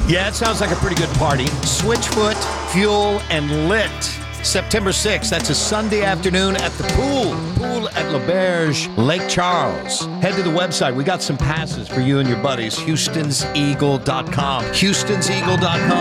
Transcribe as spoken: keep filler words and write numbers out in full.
Yeah, it sounds like a pretty good party. Switchfoot, Fuel, and Lit. September sixth, that's a Sunday afternoon at the pool. Pool at L'Auberge, Lake Charles. Head to the website. We got some passes for you and your buddies. Houstons Eagle dot com. Houstons Eagle dot com.